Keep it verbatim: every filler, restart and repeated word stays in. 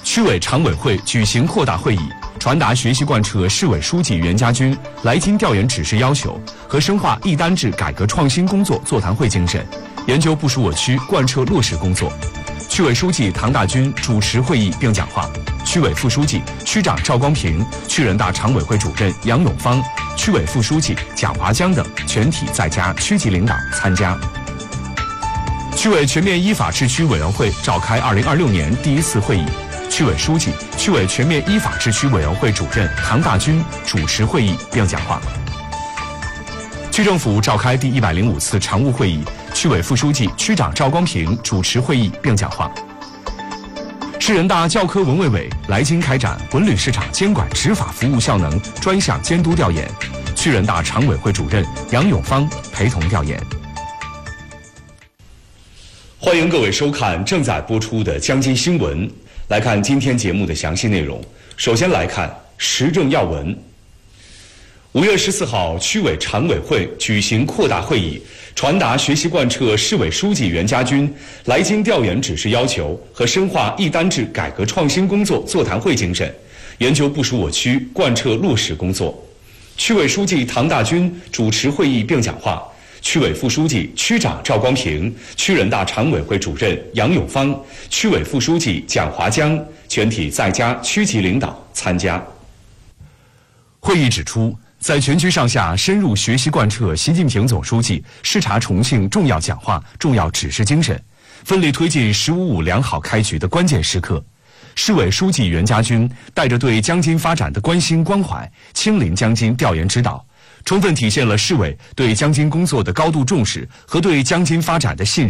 区委常委会举行扩大会议，传达学习贯彻市委书记袁家军来京调研指示要求和深化一单制改革创新工作座谈会精神，研究部署我区贯彻落实工作。区委书记唐大军主持会议并讲话，区委副书记、区长赵光平、区人大常委会主任杨永芳、区委副书记蒋华江等全体在家区级领导参加。区委全面依法治区委员会召开二零二六年第一次会议，区委书记、区委全面依法治区委员会主任唐大军主持会议并讲话。区政府召开第一百零五次常务会议，区委副书记、区长赵光平主持会议并讲话。市人大教科文卫委来京开展文旅市场监管执法服务效能专项监督调研，区人大常委会主任杨永芳陪同调研。欢迎各位收看正在播出的江津新闻。来看今天节目的详细内容。首先来看时政要闻。五月十四号，区委常委会举行扩大会议，传达学习贯彻市委书记袁家军来京调研指示要求和深化一单制改革创新工作座谈会精神，研究部署我区贯彻落实工作。区委书记唐大军主持会议并讲话，区委副书记、区长赵光平、区人大常委会主任杨永芳、区委副书记蒋华江全体在家区级领导参加。会议指出，在全区上下深入学习贯彻习近平总书记视察重庆重要讲话、重要指示精神，奋力推进“十五五”良好开局的关键时刻，市委书记袁家军带着对江津发展的关心关怀，亲临江津调研指导，充分体现了市委对江津工作的高度重视和对江津发展的信任。